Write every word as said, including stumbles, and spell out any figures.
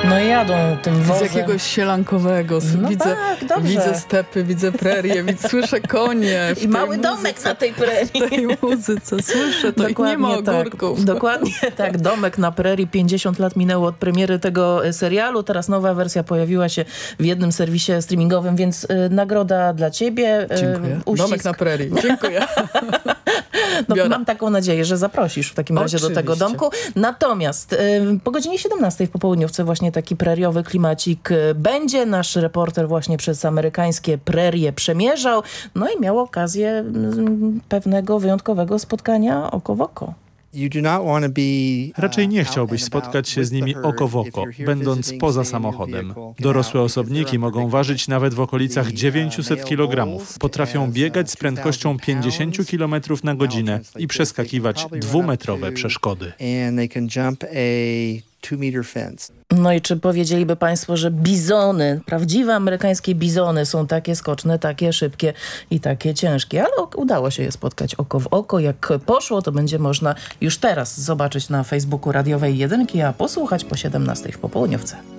No i jadą tym Z wozem. jakiegoś sielankowego. No widzę, tak, dobrze. widzę stepy, widzę prerie, widzę, słyszę konie. I mały domek na tej prerii. W tej muzyce słyszę to i nie ma ogórków. Tak, dokładnie tak. Domek na prerii. pięćdziesiąt lat minęło od premiery tego serialu. Teraz nowa wersja pojawiła się w jednym serwisie streamingowym, więc y, nagroda dla ciebie. Y, Dziękuję. Uścisk. Domek na prerii. Dziękuję. No, mam taką nadzieję, że zaprosisz w takim razie Oczywiście. do tego domku. Natomiast y, po godzinie siedemnastej w popołudniówce właśnie taki preriowy klimacik y, będzie. Nasz reporter właśnie przez amerykańskie prerie przemierzał. No i miał okazję y, pewnego wyjątkowego spotkania oko w oko. Raczej nie chciałbyś spotkać się z nimi oko w oko, będąc poza samochodem. Dorosłe osobniki mogą ważyć nawet w okolicach dziewięćset kilogramów. Potrafią biegać z prędkością pięćdziesiąt kilometrów na godzinę i przeskakiwać dwumetrowe przeszkody. No i czy powiedzieliby państwo, że bizony, prawdziwe amerykańskie bizony są takie skoczne, takie szybkie i takie ciężkie, ale udało się je spotkać oko w oko. Jak poszło, to będzie można już teraz zobaczyć na Facebooku Radiowej Jedynki, a posłuchać po siedemnastej w popołudniówce.